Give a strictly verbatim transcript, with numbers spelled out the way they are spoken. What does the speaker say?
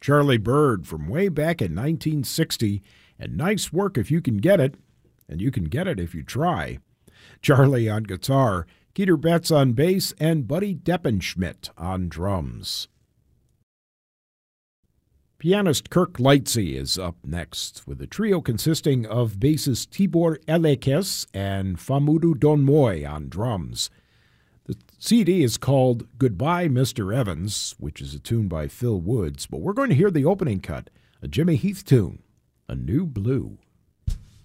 Charlie Byrd from way back in nineteen sixty, and nice work if you can get it, and you can get it if you try. Charlie on guitar, Keter Betts on bass, and Buddy Deppenschmidt on drums. Pianist Kirk Lightsey is up next with a trio consisting of bassist Tibor Elekes and Famudu Donmoy on drums. The C D is called Goodbye, Mister Evans, which is a tune by Phil Woods, but we're going to hear the opening cut, a Jimmy Heath tune, A New Blue.